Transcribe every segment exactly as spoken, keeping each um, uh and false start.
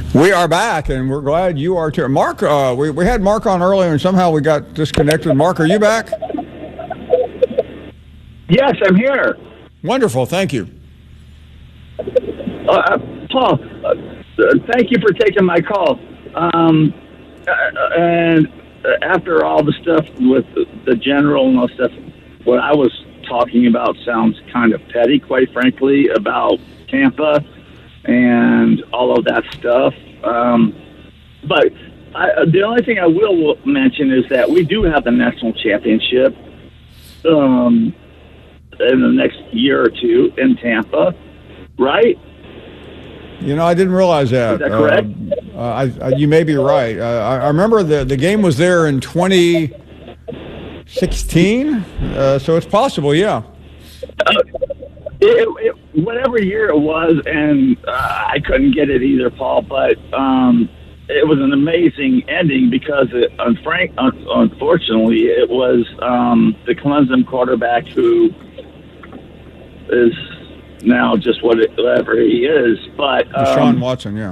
We are back, and we're glad you are too. Mark, uh, we, we had Mark on earlier, and somehow we got disconnected. Mark, are you back? Yes, I'm here. Wonderful, thank you. Uh, Paul, uh, thank you for taking my call. Um, uh, and after all the stuff with the, the general and all stuff, what I was talking about sounds kind of petty, quite frankly, about Tampa and all of that stuff. Um, but I, the only thing I will mention is that we do have the national championship um, in the next year or two in Tampa, right? You know, I didn't realize that. Is that correct? Uh, I, I, you may be right. Uh, I, I remember the, the game was there in twenty sixteen, uh, so it's possible, yeah. Uh, It, it, whatever year it was, and uh, I couldn't get it either, Paul, but um, it was an amazing ending because, it, unfrank, un- unfortunately, it was um, the Clemson quarterback who is now just what it, whatever he is. But um, Deshaun Watson, yeah.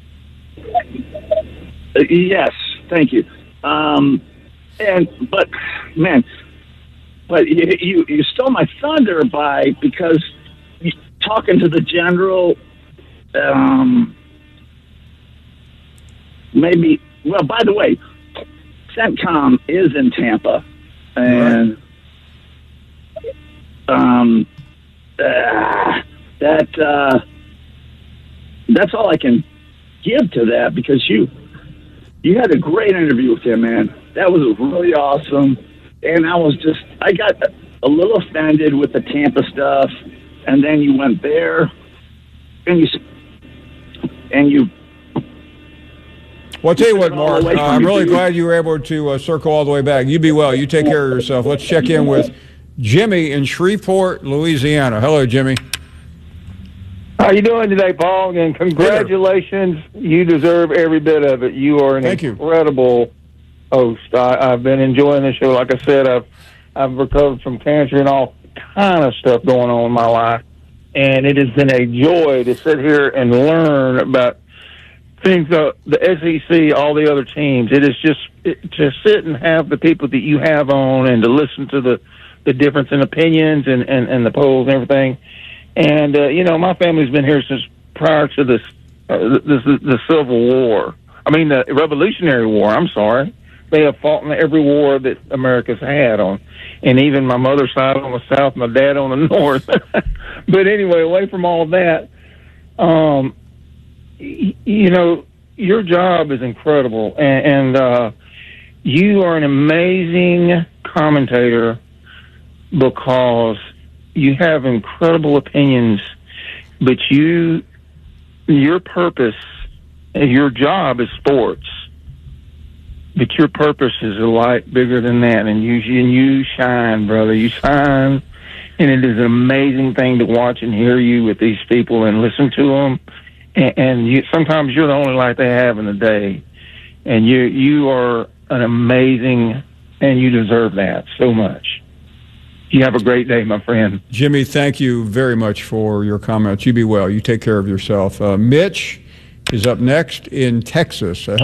Uh, yes, thank you. Um, and but man. But you, you you stole my thunder by because you, talking to the general, um, maybe. Well, by the way, CENTCOM is in Tampa, and um, uh, that uh, that's all I can give to that because you you had a great interview with him, man. That was really awesome. And I was just, I got a little offended with the Tampa stuff, and then you went there, and you, and you. Well, I'll tell you what, Mark, uh, I'm really glad you were able to uh, circle all the way back. You be well. You take care of yourself. Let's check in with Jimmy in Shreveport, Louisiana. Hello, Jimmy. How you doing today, Paul? And congratulations. You deserve every bit of it. You are an Thank incredible you. host. I, I've been enjoying the show. Like I said, I've I've recovered from cancer and all kind of stuff going on in my life, and it has been a joy to sit here and learn about things. Uh, the S E C, all the other teams. It is just it, to sit and have the people that you have on, and to listen to the the difference in opinions and and, and the polls and everything. And uh, you know, my family's been here since prior to this uh, this the Civil War. I mean, the Revolutionary War. I'm sorry. They have fought in every war that America's had on, and even my mother's side on the south, my dad on the north. But anyway, away from all of that, um, y- you know, your job is incredible, and, and uh, you are an amazing commentator because you have incredible opinions, but you, your purpose, your job is sports. But your purpose is a light bigger than that, and you and you shine, brother. You shine, and it is an amazing thing to watch and hear you with these people and listen to them. And, and you, sometimes you're the only light they have in the day, and you you are an amazing, and you deserve that so much. You have a great day, my friend. Jimmy, thank you very much for your comments. You be well. You take care of yourself. Uh, Mitch is up next in Texas. Uh,